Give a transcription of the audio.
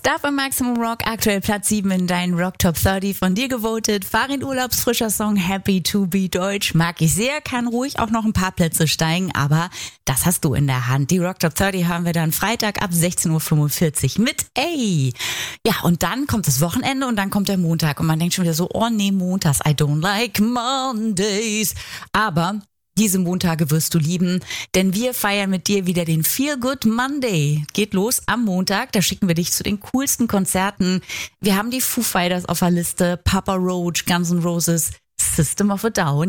Dafür Maximum Rock, aktuell Platz 7 in deinen Rock Top 30, von dir gewotet. Farin Urlaubs frischer Song Happy to be Deutsch, mag ich sehr, kann ruhig auch noch ein paar Plätze steigen, aber das hast du in der Hand. Die Rock Top 30 haben wir dann Freitag ab 16.45 Uhr mit Ey. Ja, und dann kommt das Wochenende und dann kommt der Montag und man denkt schon wieder so, oh nee, montags, I don't like Mondays. Aber diese Montage wirst du lieben, denn wir feiern mit dir wieder den Feel Good Monday. Geht los am Montag, da schicken wir dich zu den coolsten Konzerten. Wir haben die Foo Fighters auf der Liste, Papa Roach, Guns N' Roses, System of a Down.